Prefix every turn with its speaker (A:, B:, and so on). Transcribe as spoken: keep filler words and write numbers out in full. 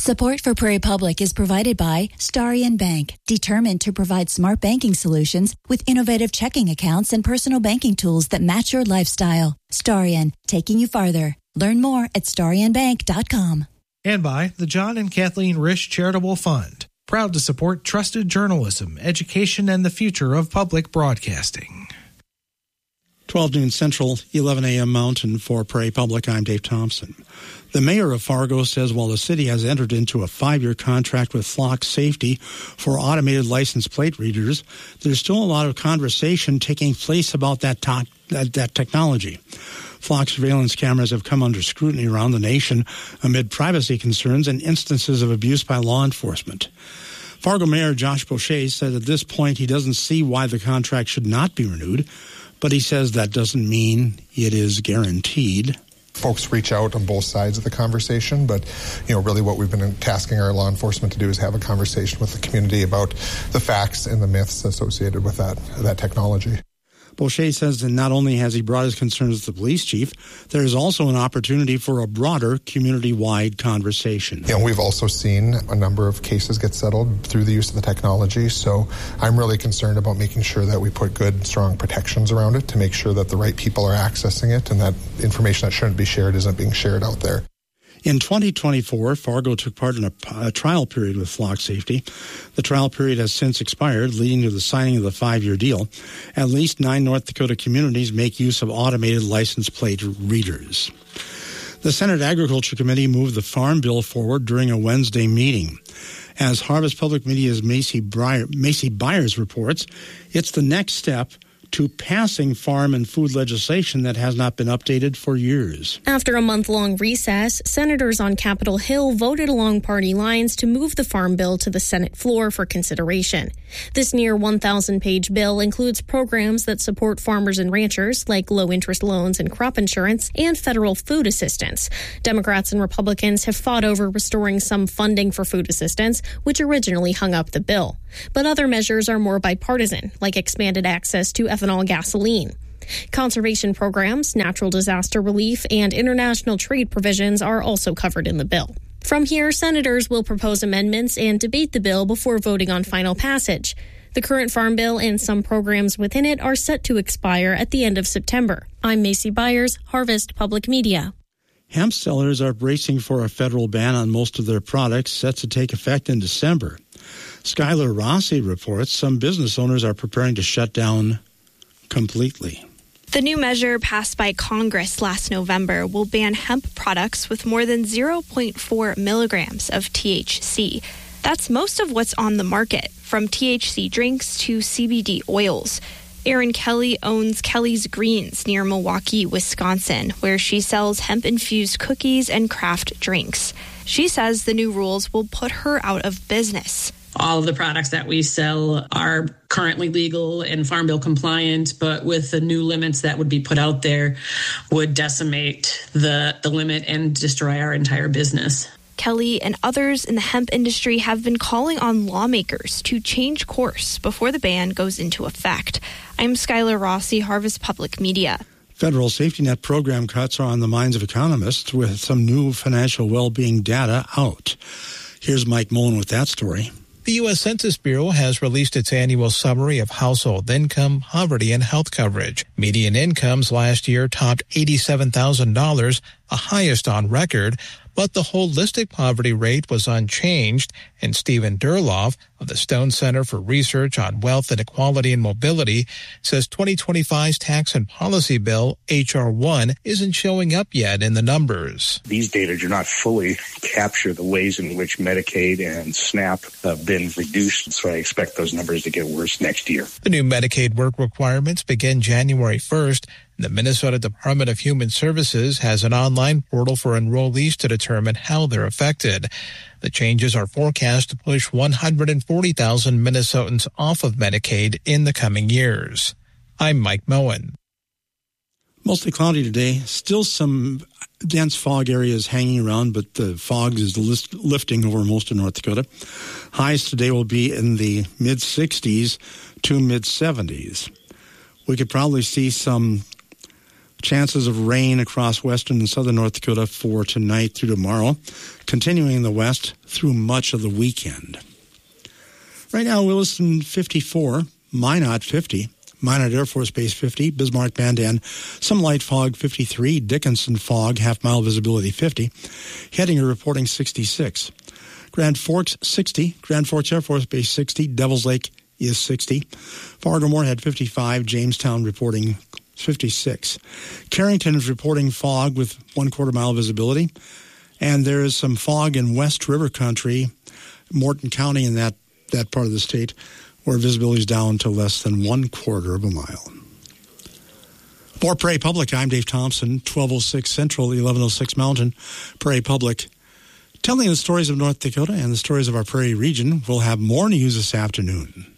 A: Support for Prairie Public is provided by Starion Bank, determined to provide smart banking solutions with innovative checking accounts and personal banking tools that match your lifestyle. Starion, taking you farther. Learn more at starion bank dot com.
B: And by the John and Kathleen Risch Charitable Fund, proud to support trusted journalism, education, and the future of public broadcasting.
C: twelve noon Central, eleven a.m. Mountain for Prairie Public. I'm Dave Thompson. The mayor of Fargo says while the city has entered into a five-year contract with Flock Safety for automated license plate readers, there's still a lot of conversation taking place about that, to- that, that technology. Flock surveillance cameras have come under scrutiny around the nation amid privacy concerns and instances of abuse by law enforcement. Fargo Mayor Josh Boucher said at this point he doesn't see why the contract should not be renewed, but he says that doesn't mean it is guaranteed.
D: Folks reach out on both sides of the conversation, but you know, really what we've been tasking our law enforcement to do is have a conversation with the community about the facts and the myths associated with that that technology.
C: Boucher says that not only has he brought his concerns to the police chief, there is also an opportunity for a broader community-wide conversation.
D: You know, we've also seen a number of cases get settled through the use of the technology, so I'm really concerned about making sure that we put good, strong protections around it to make sure that the right people are accessing it and that information that shouldn't be shared isn't being shared out there.
C: In twenty twenty-four, Fargo took part in a, a trial period with Flock Safety. The trial period has since expired, leading to the signing of the five-year deal. At least nine North Dakota communities make use of automated license plate readers. The Senate Agriculture Committee moved the Farm Bill forward during a Wednesday meeting. As Harvest Public Media's Macy, Breyer, Macy Byers reports, it's the next step to passing farm and food legislation that has not been updated for years.
E: After a month-long recess, senators on Capitol Hill voted along party lines to move the Farm Bill to the Senate floor for consideration. This near one thousand page bill includes programs that support farmers and ranchers, like low-interest loans and crop insurance, and federal food assistance. Democrats and Republicans have fought over restoring some funding for food assistance, which originally hung up the bill. But other measures are more bipartisan, like expanded access to ethanol gasoline. Conservation programs, natural disaster relief, and international trade provisions are also covered in the bill. From here, senators will propose amendments and debate the bill before voting on final passage. The current Farm Bill and some programs within it are set to expire at the end of September. I'm Macy Byers, Harvest Public Media.
C: Hemp sellers are bracing for a federal ban on most of their products set to take effect in December. Skylar Rossi reports some business owners are preparing to shut down completely.
F: The new measure passed by Congress last November will ban hemp products with more than zero point four milligrams of T H C. That's most of what's on the market, from T H C drinks to C B D oils. Erin Kelly owns Kelly's Greens near Milwaukee, Wisconsin, where she sells hemp-infused cookies and craft drinks. She says the new rules will put her out of business.
G: All of the products that we sell are currently legal and Farm Bill compliant, but with the new limits that would be put out there would decimate the, the limit and destroy our entire business.
F: Kelly and others in the hemp industry have been calling on lawmakers to change course before the ban goes into effect. I'm Skylar Rossi, Harvest Public Media.
C: Federal safety net program cuts are on the minds of economists with some new financial well-being data out. Here's Mike Mullen with that story.
H: The U S Census Bureau has released its annual summary of household income, poverty, and health coverage. Median incomes last year topped eighty-seven thousand dollars, the highest on record, but the holistic poverty rate was unchanged, and Stephen Durloff of the Stone Center for Research on Wealth Inequality and Mobility says twenty twenty-five's tax and policy bill, H R one, isn't showing up yet in the numbers.
I: These data do not fully capture the ways in which Medicaid and SNAP have been reduced, so I expect those numbers to get worse next year.
H: The new Medicaid work requirements begin January first. The Minnesota Department of Human Services has an online portal for enrollees to determine how they're affected. The changes are forecast to push one hundred forty thousand Minnesotans off of Medicaid in the coming years. I'm Mike Moen.
C: Mostly cloudy today. Still some dense fog areas hanging around, but the fog is lifting over most of North Dakota. Highs today will be in the mid sixties to mid seventies. We could probably see some Chances of rain across western and southern North Dakota for tonight through tomorrow, continuing in the west through much of the weekend. Right now, Williston fifty-four, Minot fifty, Minot Air Force Base fifty, Bismarck Mandan, some light fog fifty-three, Dickinson fog, half-mile visibility fifty, Hettinger reporting sixty-six, Grand Forks sixty, Grand Forks Air Force Base sixty, Devils Lake is sixty, Fargo-Moorhead fifty-five, Jamestown reporting fifty-six. Carrington is reporting fog with one-quarter mile visibility, and there is some fog in West River Country, Morton County in that, that part of the state, where visibility is down to less than one-quarter of a mile. For Prairie Public, I'm Dave Thompson, twelve oh six Central, eleven oh six Mountain, Prairie Public. Telling the stories of North Dakota and the stories of our Prairie region, we'll have more news this afternoon.